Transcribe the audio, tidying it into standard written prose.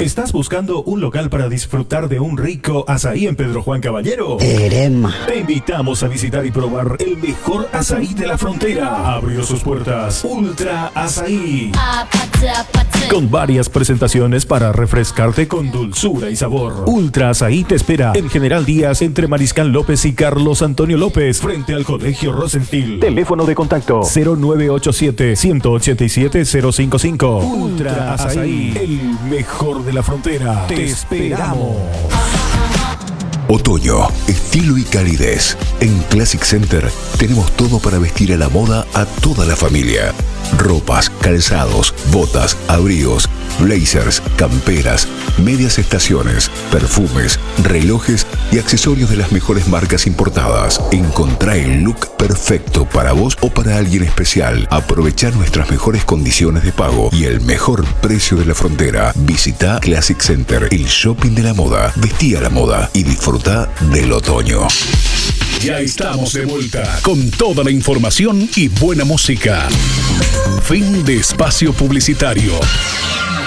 ¿Estás buscando un local para disfrutar de un rico azaí en Pedro Juan Caballero? Erema. Te invitamos a visitar y probar el mejor azaí de la frontera. Abrió sus puertas Ultra Azaí, con varias presentaciones para refrescarte con dulzura y sabor. Ultra Azaí te espera en General Díaz, entre Mariscal López y Carlos Antonio López, frente al Colegio Rosenfield. Teléfono de contacto 0987-187-055. Ultra Azaí, el mejor de la frontera. Te esperamos. Otoño, estilo y calidez. En Classic Center tenemos todo para vestir a la moda a toda la familia. Ropas, calzados, botas, abrigos, blazers, camperas, medias estaciones, perfumes, relojes y accesorios de las mejores marcas importadas. Encontrá el look perfecto para vos o para alguien especial. Aprovechá nuestras mejores condiciones de pago y el mejor precio de la frontera. Visita Classic Center, el shopping de la moda. Vestí a la moda y disfruta del otoño. Ya estamos de vuelta con toda la información y buena música. Fin de espacio publicitario.